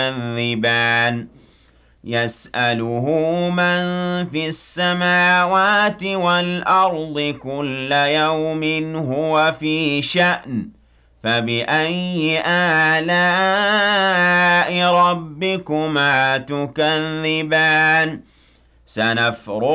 تُكَذِّبَانِ يَسْأَلُهُ مَن فِي السَّمَاوَاتِ وَالْأَرْضِ كُلَّ يَوْمٍ هُوَ فِي شَأْنٍ فَبِأَيِّ آلَاءِ رَبِّكُمَا تُكَذِّبَانِ